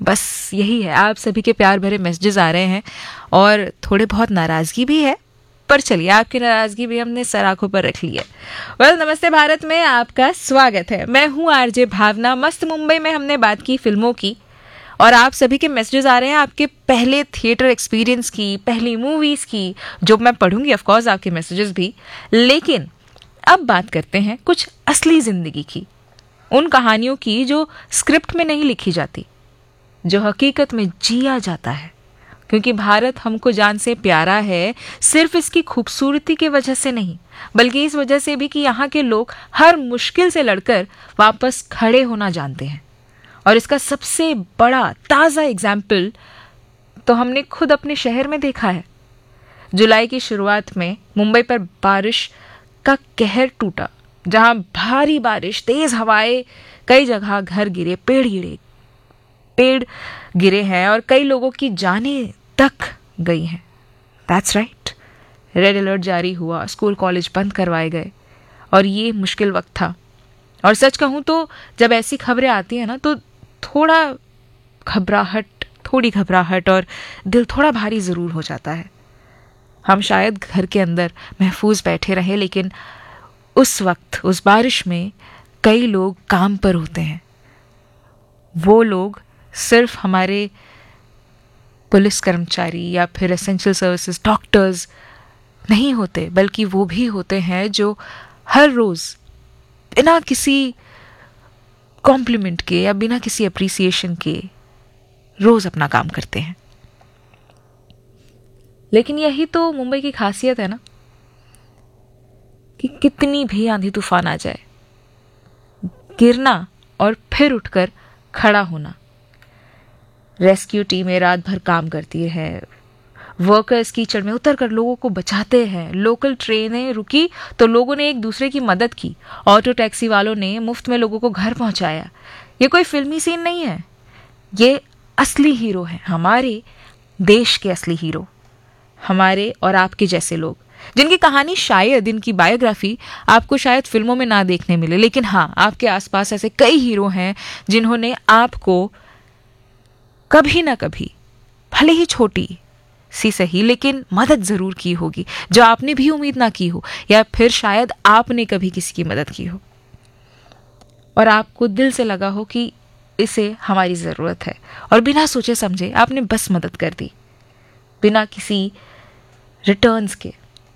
बस यही है, आप सभी के प्यार भरे मैसेजेस आ रहे हैं और थोड़े बहुत नाराज़गी भी है, पर चलिए आपकी नाराज़गी भी हमने सर आंखों पर रख ली है। वेल, नमस्ते भारत में आपका स्वागत है। मैं हूँ आरजे भावना। मस्त मुंबई में हमने बात की फिल्मों की और आप सभी के मैसेजेस आ रहे हैं आपके पहले थिएटर एक्सपीरियंस की, पहली मूवीज़ की, जो मैं पढ़ूंगी ऑफ कोर्स आपके मैसेजेस भी। लेकिन अब बात करते हैं कुछ असली ज़िंदगी की, उन कहानियों की जो स्क्रिप्ट में नहीं लिखी जाती, जो हकीकत में जिया जाता है। क्योंकि भारत हमको जान से प्यारा है, सिर्फ इसकी खूबसूरती की वजह से नहीं, बल्कि इस वजह से भी कि यहाँ के लोग हर मुश्किल से लड़कर वापस खड़े होना जानते हैं। और इसका सबसे बड़ा ताज़ा एग्जाम्पल तो हमने खुद अपने शहर में देखा है। जुलाई की शुरुआत में मुंबई पर बारिश का कहर टूटा, जहां भारी बारिश, तेज हवाएं, कई जगह घर गिरे, पेड़ गिरे हैं और कई लोगों की जानें तक गई हैं। दैट्स राइट, रेड अलर्ट जारी हुआ, स्कूल कॉलेज बंद करवाए गए और ये मुश्किल वक्त था। और सच कहूँ तो जब ऐसी खबरें आती हैं ना, तो थोड़ी घबराहट और दिल थोड़ा भारी ज़रूर हो जाता है। हम शायद घर के अंदर महफूज बैठे रहे, लेकिन उस वक्त, उस बारिश में कई लोग काम पर होते हैं। वो लोग सिर्फ हमारे पुलिस कर्मचारी या फिर एसेंशियल सर्विसेज डॉक्टर्स नहीं होते, बल्कि वो भी होते हैं जो हर रोज़ बिना किसी कॉम्प्लीमेंट के या बिना किसी अप्रिसिएशन के रोज़ अपना काम करते हैं। लेकिन यही तो मुंबई की खासियत है ना, कि कितनी भी आंधी तूफान आ जाए, गिरना और फिर उठकर खड़ा होना। रेस्क्यू टीमें रात भर काम करती है, वर्कर्स कीचड़ में उतरकर लोगों को बचाते हैं, लोकल ट्रेनें रुकी तो लोगों ने एक दूसरे की मदद की, ऑटो टैक्सी वालों ने मुफ्त में लोगों को घर पहुंचाया। ये कोई फिल्मी सीन नहीं है, ये असली हीरो हैं, हमारे देश के असली हीरो, हमारे और आपके जैसे लोग, जिनकी कहानी शायद, इनकी बायोग्राफी आपको शायद फिल्मों में ना देखने मिले, लेकिन हाँ, आपके आसपास ऐसे कई हीरो हैं जिन्होंने आपको कभी ना कभी, भले ही छोटी सी सही, लेकिन मदद जरूर की होगी, जो आपने भी उम्मीद ना की हो, या फिर शायद आपने कभी किसी की मदद की हो और आपको दिल से लगा हो कि इसे हमारी ज़रूरत है, और बिना सोचे समझे आपने बस मदद कर दी, बिना किसी रिटर्न्स के।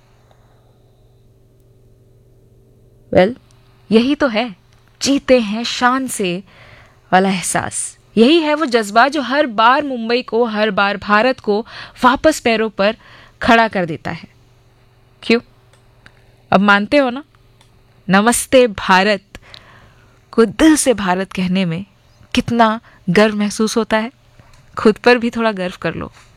वेल, यही तो है जीते हैं शान से वाला एहसास। यही है वो जज्बा जो हर बार मुंबई को, हर बार भारत को वापस पैरों पर खड़ा कर देता है। क्यों? अब मानते हो ना, नमस्ते भारत को दिल से भारत कहने में कितना गर्व महसूस होता है। खुद पर भी थोड़ा गर्व कर लो।